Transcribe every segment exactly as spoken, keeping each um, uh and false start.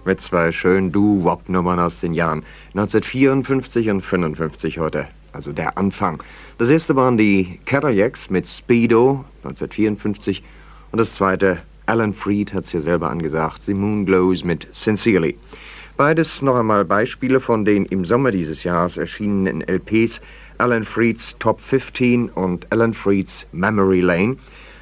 mit zwei schönen Doo-Wop-Nummern aus den Jahren neunzehnhundertvierundfünfzig und fünfundfünfzig heute, also der Anfang. Das erste waren die Cadillacs mit Speedo neunzehnhundertvierundfünfzig und das zweite, Alan Freed hat es ja selber angesagt, The Moon Glows mit Sincerely. Beides noch einmal Beispiele von den im Sommer dieses Jahres erschienenen L Ps Alan Freeds Top fünfzehn und Alan Freeds Memory Lane.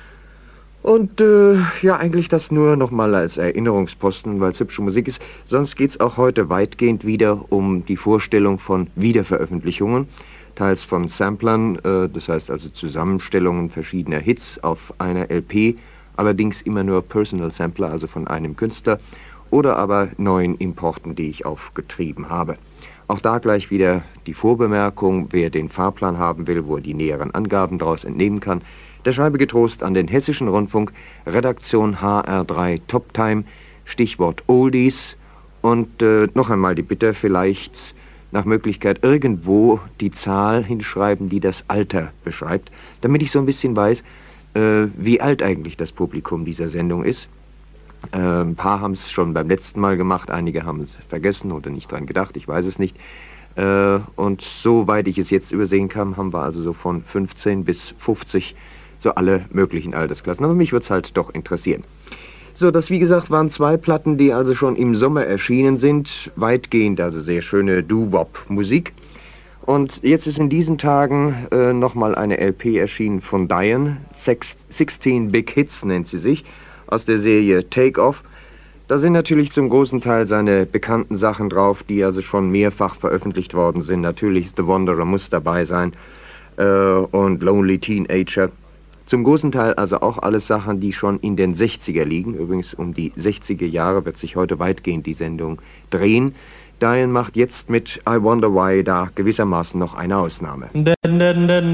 Und äh, ja, eigentlich das nur nochmal als Erinnerungsposten, weil es hübsche Musik ist. Sonst geht es auch heute weitgehend wieder um die Vorstellung von Wiederveröffentlichungen, teils von Samplern, äh, das heißt also Zusammenstellungen verschiedener Hits auf einer L P, allerdings immer nur Personal Sampler, also von einem Künstler, oder aber neuen Importen, die ich aufgetrieben habe. Auch da gleich wieder die Vorbemerkung, wer den Fahrplan haben will, wo er die näheren Angaben daraus entnehmen kann, der schreibe getrost an den Hessischen Rundfunk, Redaktion H R drei Top Time, Stichwort Oldies und äh, noch einmal die Bitte, vielleicht nach Möglichkeit irgendwo die Zahl hinschreiben, die das Alter beschreibt, damit ich so ein bisschen weiß, äh, wie alt eigentlich das Publikum dieser Sendung ist. Äh, ein paar haben es schon beim letzten Mal gemacht, einige haben es vergessen oder nicht dran gedacht, ich weiß es nicht. Äh, und soweit ich es jetzt übersehen kann, haben wir also so von fünfzehn bis fünfzig so alle möglichen Altersklassen. Aber mich würde es halt doch interessieren. So, das wie gesagt waren zwei Platten, die also schon im Sommer erschienen sind. Weitgehend, also sehr schöne Doo-Wop-Musik. Und jetzt ist in diesen Tagen äh, nochmal eine L P erschienen von Diane. sechzehn Big Hits nennt sie sich, aus der Serie Take Off. Da sind natürlich zum großen Teil seine bekannten Sachen drauf, die also schon mehrfach veröffentlicht worden sind. Natürlich The Wanderer muss dabei sein äh, und Lonely Teenager. Zum großen Teil also auch alles Sachen, die schon in den sechziger liegen. Übrigens um die sechziger Jahre wird sich heute weitgehend die Sendung drehen. Diane macht jetzt mit I Wonder Why da gewissermaßen noch eine Ausnahme.